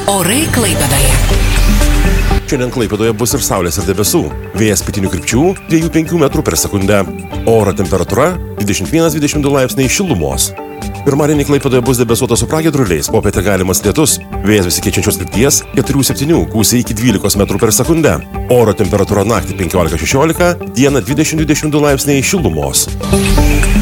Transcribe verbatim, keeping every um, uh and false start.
Orai Klaipėdoje. Šiandien Klaipėdoje bus ir saulės ir debesų. Vėjas pietinių krypčių dviejų penkių metrų per sekundę. Oro temperatūra dvidešimt vienas dvidešimt du laipsniai šilumos. Pirmadienį Klaipėdoje bus debesuota su pragiedruliais, popietę galimas lietus. Vėjas besikeičiančios krypties keturių septynių, gūsiai iki dvylikos metrų per sekundę. Oro temperatūra naktį penkiolika šešiolika, dieną dvidešimt dvidešimt du laipsniai šilumos.